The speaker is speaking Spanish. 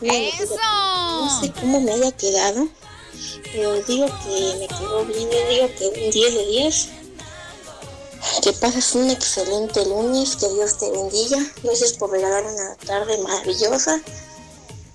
No ¡Eso! sé cómo me haya quedado, pero digo que me quedó bien, yo digo que un 10 de 10. Que pases un excelente lunes, que Dios te bendiga. Gracias por regalar una tarde maravillosa.